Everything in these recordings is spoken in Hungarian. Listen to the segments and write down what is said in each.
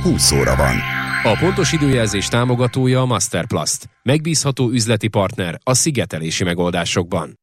20 óra van. A pontos időjelzés támogatója a Masterplast. Megbízható üzleti partner a szigetelési megoldásokban.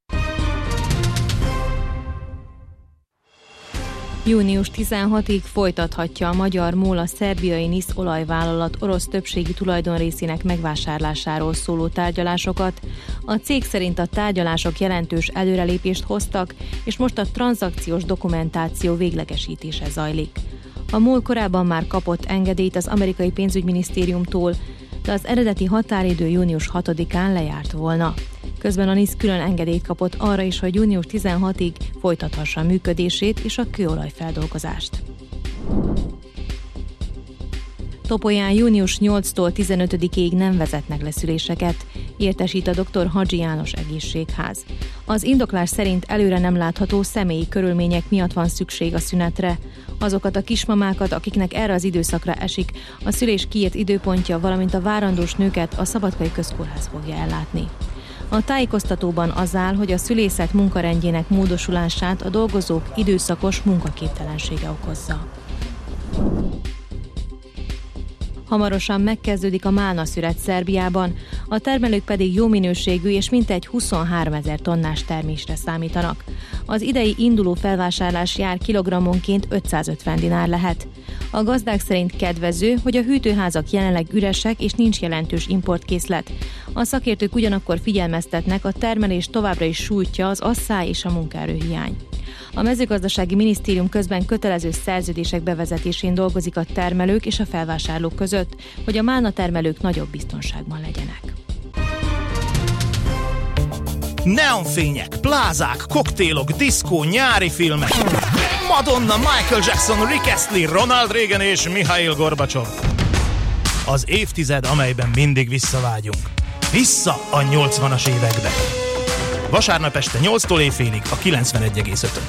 Június 16-ig folytathatja a magyar MOL a szerbiai NIS olajvállalat orosz többségi tulajdonrészének megvásárlásáról szóló tárgyalásokat. A cég szerint a tárgyalások jelentős előrelépést hoztak, és most a tranzakciós dokumentáció véglegesítése zajlik. A MOL korábban már kapott engedélyt az amerikai pénzügyminisztériumtól, de az eredeti határidő június 6-án lejárt volna. Közben a NIS külön engedélyt kapott arra is, hogy június 16-ig folytathassa a működését és a kőolajfeldolgozást. Topolyán június 8-tól 15-ig nem vezetnek le szüléseket, értesít a Dr. Hadzsi János Egészségház. Az indoklás szerint előre nem látható személyi körülmények miatt van szükség a szünetre. Azokat a kismamákat, akiknek erre az időszakra esik, a szülés kiírt időpontja, valamint a várandós nőket a Szabadkai Közkórház fogja ellátni. A tájékoztatóban az áll, hogy a szülészet munkarendjének módosulását a dolgozók időszakos munkaképtelensége okozza. Hamarosan megkezdődik a málnaszüret Szerbiában, a termelők pedig jó minőségű és mintegy 23 000 tonnás termésre számítanak. Az idei induló felvásárlás jár kilogrammonként 550 dinár lehet. A gazdák szerint kedvező, hogy a hűtőházak jelenleg üresek és nincs jelentős importkészlet. A szakértők ugyanakkor figyelmeztetnek, a termelés továbbra is sújtja az asszály és a munkaerőhiány. A mezőgazdasági minisztérium közben kötelező szerződések bevezetésén dolgozik a termelők és a felvásárlók között, hogy a málnatermelők nagyobb biztonságban legyenek. Neonfények, plázák, koktélok, diszkó, nyári filmek. Madonna, Michael Jackson, Rick Astley, Ronald Reagan és Mihail Gorbacsov. Az évtized, amelyben mindig visszavágyunk. Vissza a 80-as évekbe. Vasárnap este 8-tól éjfélig a 91,5-ön.